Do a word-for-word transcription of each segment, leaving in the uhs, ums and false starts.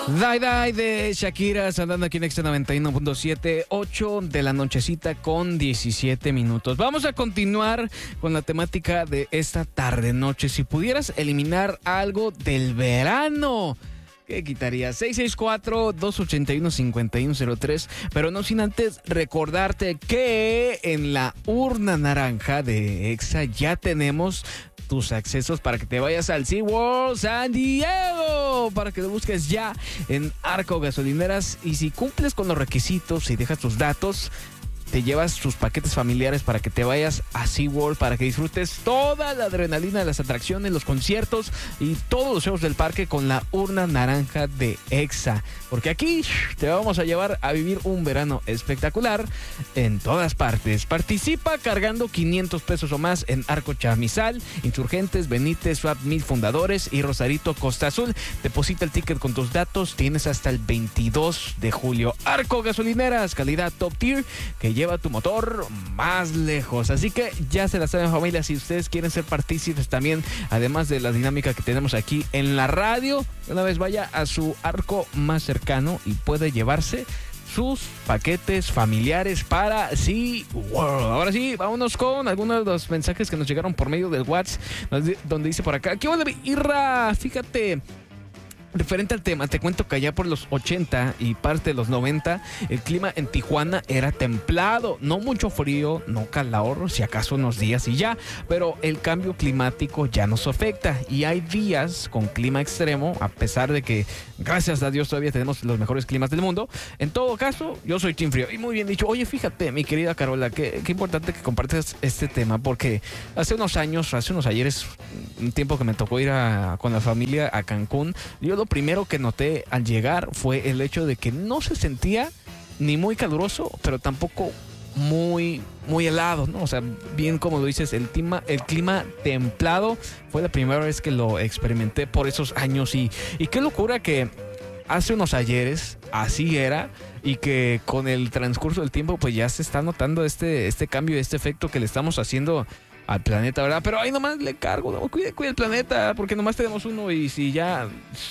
Die Die de Shakira, andando aquí en Extra noventa y uno punto siete, ocho de la nochecita con diecisiete minutos. Vamos a continuar con la temática de esta tarde noche. Si pudieras eliminar algo del verano, ¿qué quitarías? seis seis cuatro, dos ocho uno, cinco uno cero tres. Pero no sin antes recordarte que en la urna naranja de Exa ya tenemos tus accesos para que te vayas al SeaWorld San Diego, para que lo busques ya en Arco Gasolineras. Y si cumples con los requisitos y dejas tus datos, te llevas tus paquetes familiares para que te vayas a SeaWorld, para que disfrutes toda la adrenalina de las atracciones, los conciertos y todos los shows del parque con la urna naranja de Exa. Porque aquí te vamos a llevar a vivir un verano espectacular en todas partes. Participa cargando quinientos pesos o más en Arco Chamizal, Insurgentes, Benítez, Swap Mil Fundadores y Rosarito Costa Azul. Deposita el ticket con tus datos. Tienes hasta el veintidós de julio. Arco Gasolineras, calidad top tier que lleva tu motor más lejos. Así que ya se la saben, familia, si ustedes quieren ser partícipes también, además de la dinámica que tenemos aquí en la radio, una vez vaya a su Arco más cercano y puede llevarse sus paquetes familiares para SeaWorld. Ahora sí, vámonos con algunos de los mensajes que nos llegaron por medio del WhatsApp, donde dice por acá: ¿qué onda, Irra? Fíjate, referente al tema, te cuento que allá por los ochenta y parte de los noventa, el clima en Tijuana era templado, no mucho frío, no calor, si acaso unos días y ya, pero el cambio climático ya nos afecta y hay días con clima extremo, a pesar de que, gracias a Dios, todavía tenemos los mejores climas del mundo. En todo caso, yo soy team frío. Y muy bien dicho. Oye, fíjate, mi querida Carola, qué, qué importante que compartas este tema, porque hace unos años, hace unos ayeres, un tiempo que me tocó ir a, con la familia a Cancún, yo lo primero que noté al llegar fue el hecho de que no se sentía ni muy caluroso, pero tampoco muy, muy helado, ¿no? O sea, bien como lo dices, el clima, el clima templado fue la primera vez que lo experimenté por esos años. Y, y qué locura que hace unos ayeres así era, y que con el transcurso del tiempo pues ya se está notando este, este cambio, este efecto que le estamos haciendo al planeta, ¿verdad? Pero ahí nomás le cargo, ¿no? Cuide, cuide el planeta, porque nomás tenemos uno, y si ya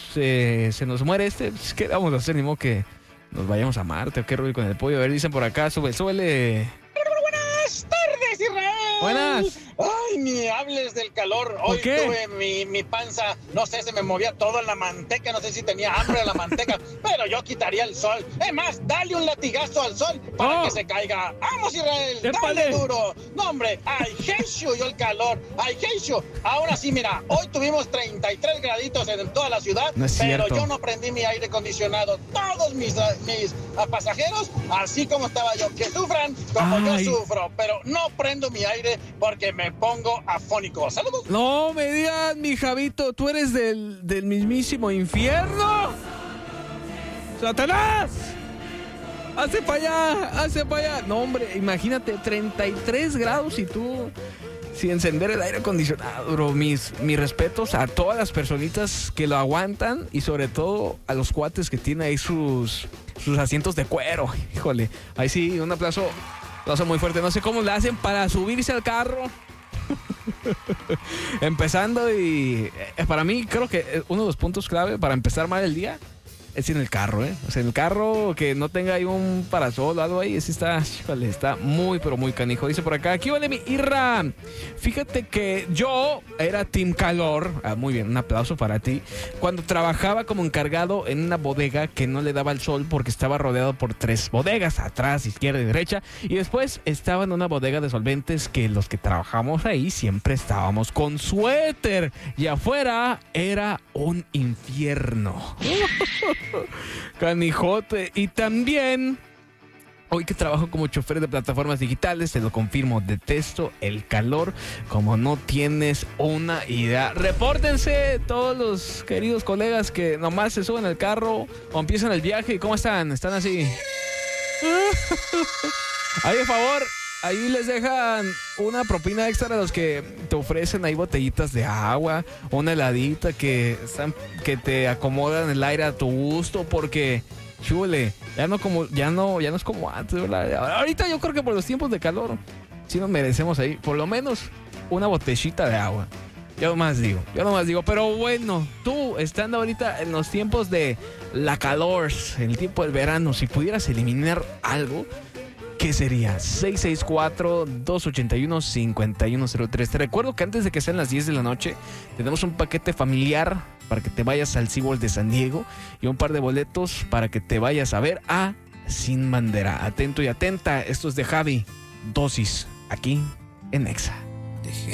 se, se nos muere este, pues, ¿qué vamos a hacer? Ni modo que nos vayamos a Marte o qué rollo con el pollo. A ver, dicen por acá, sube, súbele. Buenas tardes, Israel. Buenas. Ay, ni hables del calor. Hoy tuve mi, mi panza, no sé, se me movía todo en la manteca, no sé si tenía hambre de la manteca, pero yo quitaría el sol. Es más, dale un latigazo al sol para oh. que se caiga. ¡Vamos, Israel! ¡Dale Épale. duro! No, hombre, I hate you, yo el calor. I hate you. Ahora sí, mira, hoy tuvimos treinta y tres graditos en toda la ciudad, no pero yo no prendí mi aire acondicionado. Todos mis, mis uh, pasajeros, así como estaba yo, que sufran como Ay. yo sufro, pero no prendo mi aire porque me pongo afónico. ¡Saludos! No me digas, mi Javito, tú eres del, del mismísimo infierno. ¡Satanás! ¡Hace para allá! ¡Hace para allá! No, hombre, imagínate, treinta y tres grados y tú sin encender el aire acondicionado, bro. Mis, mis respetos a todas las personitas que lo aguantan, y sobre todo a los cuates que tienen ahí sus, sus asientos de cuero. Híjole, ahí sí, un aplauso, aplauso muy fuerte. No sé cómo le hacen para subirse al carro. Empezando, y eh, para mí creo que uno de los puntos clave para empezar mal el día es en el carro, ¿eh? O sea, en el carro que no tenga ahí un parasol o algo ahí, ese está, híjole, está muy, pero muy canijo. Dice por acá, aquí vale mi Irra. Fíjate que yo era team calor. Ah, muy bien, un aplauso para ti. Cuando trabajaba como encargado en una bodega que no le daba el sol porque estaba rodeado por tres bodegas, atrás, izquierda y derecha. Y después estaba en una bodega de solventes que los que trabajamos ahí siempre estábamos con suéter. Y afuera era un infierno. Canijote. Y también hoy que trabajo como chofer de plataformas digitales, te lo confirmo, detesto el calor como no tienes una idea. Repórtense todos los queridos colegas que nomás se suben al carro o empiezan el viaje. ¿Cómo están? ¿Están así? Ahí, de favor, ahí les dejan una propina extra a los que te ofrecen ahí botellitas de agua, una heladita, que están, que te acomodan el aire a tu gusto, porque chule, ya no como, ya no, ya no es como antes, ¿verdad? Ahorita yo creo que por los tiempos de calor sí nos merecemos ahí por lo menos una botellita de agua. Yo nomás digo, yo nomás digo. Pero bueno, tú, estando ahorita en los tiempos de la calor, en el tiempo del verano, si pudieras eliminar algo, ¿qué sería? seis seis cuatro, dos ocho uno, cinco uno cero tres. Te recuerdo que antes de que sean las diez de la noche, tenemos un paquete familiar para que te vayas al SeaWorld de San Diego y un par de boletos para que te vayas a ver a Sin Bandera. Atento y atenta, esto es de Javi, Dosis, aquí en Nexa.